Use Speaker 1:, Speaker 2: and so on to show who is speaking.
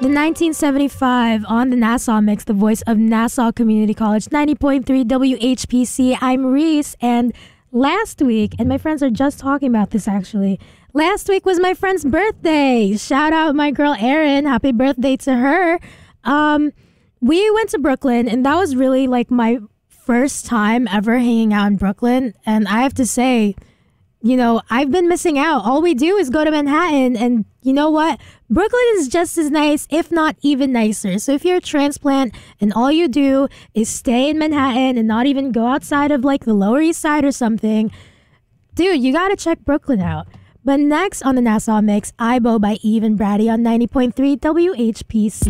Speaker 1: In 1975, on the Nassau Mix, the voice of Nassau Community College, 90.3 WHPC. I'm Reese, and last week, and my friends are just talking about this actually, last week was my friend's birthday. Shout out my girl Erin. Happy birthday to her. We went to Brooklyn, and that was really like my first time ever hanging out in Brooklyn. And I have to say, you know, I've been missing out. All we do is go to Manhattan, and you know what? Brooklyn is just as nice, if not even nicer. So if you're a transplant and all you do is stay in Manhattan and not even go outside of like the Lower East Side or something, dude, you gotta check Brooklyn out. But next on the Nassau Mix, Ibo by Eve and Brady on 90.3 WHPC.